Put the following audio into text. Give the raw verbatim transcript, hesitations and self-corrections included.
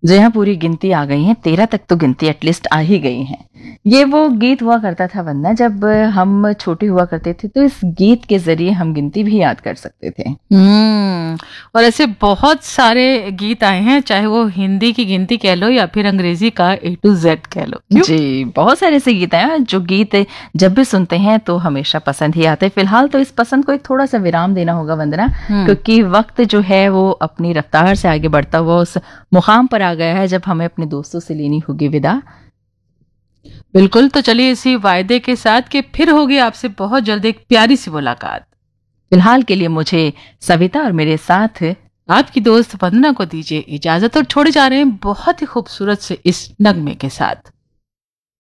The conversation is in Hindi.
जहाँ पूरी गिनती आ गई है, तेरह तक तो गिनती एटलीस्ट आ ही गई है। ये वो गीत हुआ करता था वंदना, जब हम छोटे हुआ करते थे तो इस गीत के जरिए हम गिनती भी याद कर सकते थे। हम्म और ऐसे बहुत सारे गीत आए हैं, चाहे वो हिंदी की गिनती कह लो या फिर अंग्रेजी का ए टू जेड कह लो। क्यों? जी, बहुत सारे ऐसे गीत हैं जो गीत जब भी सुनते हैं तो हमेशा पसंद ही आते हैं। फिलहाल तो इस पसंद को एक थोड़ा सा विराम देना होगा वंदना, क्योंकि वक्त जो है वो अपनी रफ्तार से आगे बढ़ता हुआ उस मुकाम पर आ गया है जब हमें अपने दोस्तों से लेनी होगी विदा। बिल्कुल, तो चलिए इसी वायदे के साथ कि फिर होगी आपसे बहुत जल्द एक प्यारी सी मुलाकात। फिलहाल के लिए मुझे सविता और मेरे साथ आपकी दोस्त वंदना को दीजिए इजाजत और छोड़े जा रहे हैं बहुत ही खूबसूरत से इस नगमे के साथ।